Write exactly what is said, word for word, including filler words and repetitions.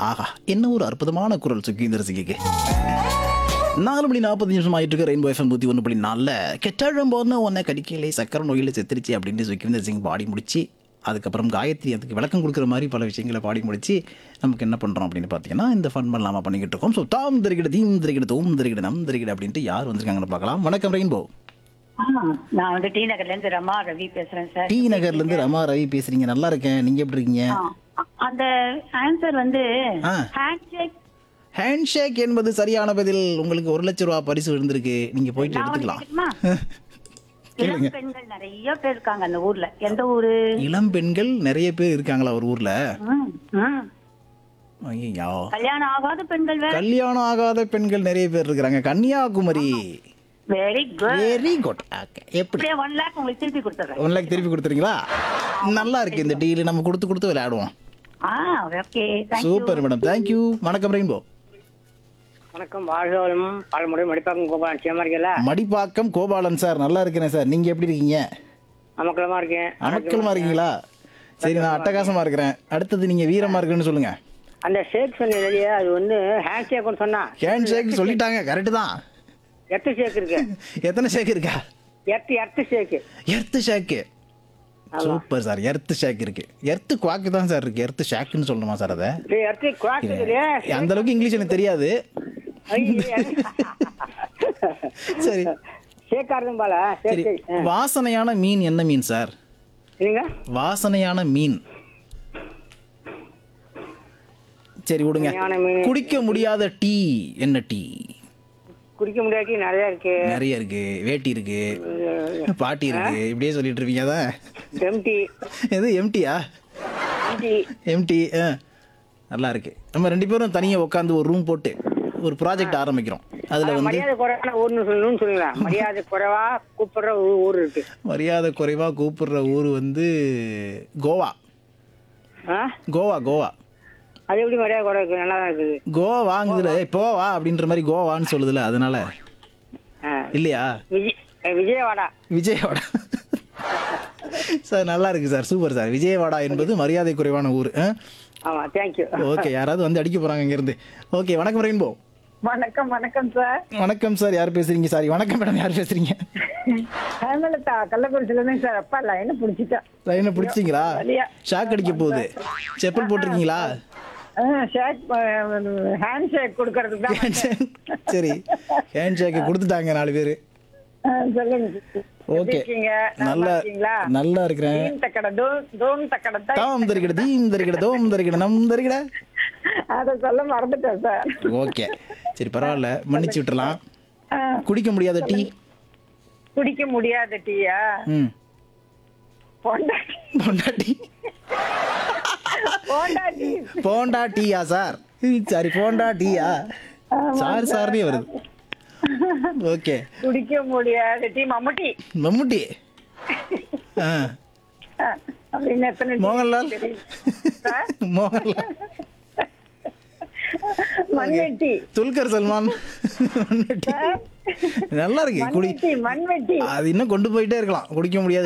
ஆஹா, என்ன ஒரு அற்புதமான குரல் சுகீந்தர் சிங்கிக்கு. நாலு மணி நாற்பது நிமிஷம் ஆயிட்டு இருக்கு. ரெயின்போ எஃப்எம் நூற்றி ஒன்று புள்ளி நாலில் கெட்டாழம் போன ஒன்றை கடிக்கலை சக்கரை நோயில் செத்துருச்சு அப்படின்ட்டு சுகீந்தர் சிங் பாடி முடிச்சு, அதுக்கப்புறம் காயத்ரி அதுக்கு விளக்கம் கொடுக்குற மாதிரி பல விஷயங்களை பாடி முடிச்சு நமக்கு என்ன பண்ணுறோம் அப்படின்னு பார்த்தீங்கன்னா இந்த ஃபன் பண்ணலாமா பண்ணிக்கிட்டு இருக்கோம். ஸோ தாம் திரிகிட தீம் திரிகிட தோம் திரிகிட நம் திரிகிட அப்படின்ட்டு யார் வந்திருக்காங்கன்னு பார்க்கலாம். வணக்கம் ரெயின்போ. நான் வந்து டி நகர்ல இருந்து ரமா ரவி பேசுறேன் சார். டி நகர்ல இருந்து ரமா ரவி பேசுறீங்க. நல்லா இருக்கேன், நீங்க எப்படி இருக்கீங்க? அந்த ஆன்சர் வந்து ஆ. ஹேண்ட்ஷேக். ஹேண்ட்ஷேக் என்பது சரியான பதில். உங்களுக்கு ஒரு லட்சம் ரூபாய் பரிசு விழுந்திருக்கு. நீங்க போயிட்டு நான் ஒண்ணு எடுத்துக்கலாம். கேட்கட்டுமா? இளம் கேளுங்க. பெண்கள் நிறைய பேர் இருக்காங்க அந்த ஊர்ல. எந்த ஊரு? இளம் பெண்கள் நிறைய பேர் இருக்காங்களா ஒரு ஊர்ல? ம், ம். ஐயோ, கல்யாணம் ஆகாத பெண்கள் வேற. கல்யாணம் ஆகாத பெண்கள் நிறைய பேர் இருக்காங்க. Kanyakumari. Very good. Very good. எப்படி அப்படியே ஒன் லேக் உங்களுக்கு திருப்பி கொடுத்துறேன். ஒன் லேக் திருப்பி கொடுத்துறீங்களா? நல்லா இருக்கு இந்த டீல். நம்ம கொடுத்து கொடுத்து விளையாடுவோம். ஆ okay, thank you. Super madam, thank you. வணக்கம் ரெயின்போ. வணக்கம். வாழ்வளமும் பாலமுறை மடிப்பாக்கம் கோபாலன் சேமா இருக்கல. மடிப்பாக்கம் கோபாலன் சார். நல்லா இருக்கிறேன் சார். நீங்க எப்படி இருக்கீங்க? அமக்கலமா இருக்கேன். அமக்கலமா இருக்கீங்களா? சரி, நான் அட்டகாசமா இருக்கிறேன். அடுத்தது நீங்க வீரமா இருக்குன்னு சொல்லுங்க. அந்த ஷேக் சொன்ன இல்லையா, அது வந்து ஹேண்ட் ஷேக்னு சொன்னா ஹேண்ட் ஷேக் சொல்லிட்டாங்க. கரெக்ட் தான். எர்த்து ஷேக் இருக்கு. எத்தனை ஷேக் இருக்கா? எர்த்து எர்த்து ஷேக். Earth shake. Super sir. Earth ஷேக் இருக்கு. எர்த்து குவாக்கு தான் சார் இருக்கு. எர்த்து ஷேக்குன்னு சொல்லணுமா சார்? அதை எர்த்து குவாக் இல்லையா? அந்த அளவுக்கு இங்கிலீஷ் எனக்கு தெரியாது. சரி ஷேக்கா இருக்கும் போல. சரி, வாசனையான மீன் என்ன மீன் சார்? நீங்க வாசனையான மீன். சரி விடுங்க. வாசனையான மீன். குடிக்க முடியாத டீ என்ன டீ? குடிக்க முடியாட்டி நிறைய இருக்கு. நிறைய இருக்கு. வேட்டி இருக்கு, பாட்டி இருக்கு, இப்படியே சொல்லிட்டு இருப்பீங்க. அதான் எம்டி. எது எம்டியா? எம்டி. எம்டி. நல்லா இருக்கு. நம்ம ரெண்டு பேரும் தனியா உட்காந்து ஒரு ரூம் போட்டு ஒரு ப்ராஜெக்ட் ஆரம்பிக்கிறோம். அதுல வந்து மரியாதை குறைவான ஊர்னு சொல்லணும்னு சொல்லுங்களா? மரியாதை குறைவா கூப்பிடுற ஊ- ஊர் இருக்கு. மரியாதை குறைவா கூப்பிடுற ஊர் வந்து கோவா. ஆ? கோவா கோவா அது எப்படி மரியாதை குறை இருக்கு? நல்லா தான் இருக்குது. கோவாங்குதுல போவா அப்படின்ற மாதிரி கோவான்னு சொல்லுதுல, அதனால ஆ. இல்லையா? விஜய் அஹ் விஜயவாடா. விஜயவாடா. சார் நல்லா இருக்கு சார். Super sir. விஜயவாடா என்பது மரியாதை குறைவான ஊர். ஆமா, தேங்க்யூ. ஓகே, யாராவது வந்து அடிக்க போறாங்க இங்க இருந்து. ஓகே, வணக்கம் ரெயின்போ. வணக்கம் வணக்கம் சார். வணக்கம் சார். யார் பேசுறீங்க? சாரி, வணக்கம் மேடம். யார் பேசுறீங்க? ஹேமலதா கள்ளக்குறிச்சில இருந்து சார். அப்பா லைனை பிடிச்சிட்டா. லைனை பிடிச்சிங்களா? வலியா. ஷாக் அடிக்க போகுது. செப்பல் போட்டிருக்கீங்களா? ஹேண்ட் ஷேக் கொடுக்கறதுக்கு தான். சரி, ஹேண்ட் ஷேக் கொடுத்துட்டாங்க நாலு பேரு. ஆ, சொல்லுங்க. ஓகே, நல்லா நல்லா இருக்கிறேன். தாம் தரிக்கிட தீம் தரிக்கிட தோம் தரிக்கிட நம் தரிக்கிட. அத சொல்ல மறந்துட்டேன் சார். ஓகே, சரி பரவாயில்ல, மன்னிச்சு விட்டுறலாம். ஆ, குடிக்க முடியாத டீ. குடிக்க முடியாத டீயா? ம் பொண்டாட்டி. பொண்டாட்டி. பொண்டாட்டி. போண்டா டீயா சார்? சரி, போண்டா டீயா சார்? சார்னே வருது. ஓகே, குடிக்க முடியாத டீ மம்முட்டி. மம்முட்டி. ஆ, ஆ, அப்படின்னு எத்தனை டீ மோகன்லால். தெரியும் சார்? மோகன்லால். மண்வெட்டி. துல்கர் சல்மான். மண்வெட்டி. நல்லா இருக்கு. குடி மண்வெட்டி மண்வெட்டி. அது இன்னும் கொண்டு போயிட்டே இருக்கலாம். குடிக்க முடியாது